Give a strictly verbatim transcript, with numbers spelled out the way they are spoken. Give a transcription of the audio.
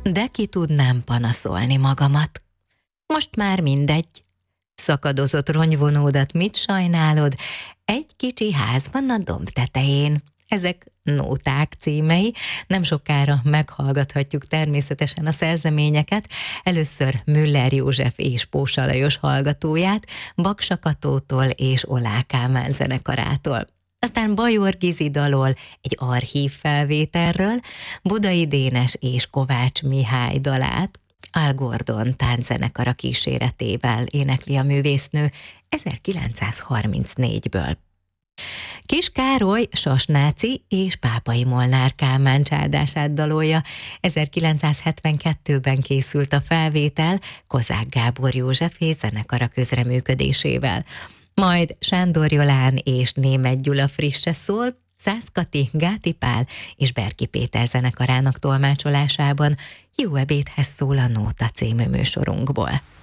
de ki tudnám panaszolni magamat. Most már mindegy. Szakadozott ronyvonódat mit sajnálod? Egy kicsi ház van a domb tetején. Ezek nóták címei, nem sokára meghallgathatjuk természetesen a szerzeményeket. Először Müller József és Pósa Lajos hallgatóját, Baksa Katótól és Oláh Kálmán zenekarától. Aztán Bajor Gizi dalol egy archív felvételről, Budai Dénes és Kovács Mihály dalát, Al Gordon tánczenekara kíséretével énekli a művésznő ezerkilencszázharmincnégyből. Kis Károly Sasnáci és Pápai Molnár Kálmán csáldását dalolja. ezerkilencszázhetvenkettőben készült a felvétel Kozák Gábor József és zenekara közreműködésével. Majd Sándor Jolán és Németh Gyula frisse szól, Szász Kati, Gáti Pál és Berki Péter zenekarának tolmácsolásában. Jó ebédhez szól a Nóta című műsorunkból.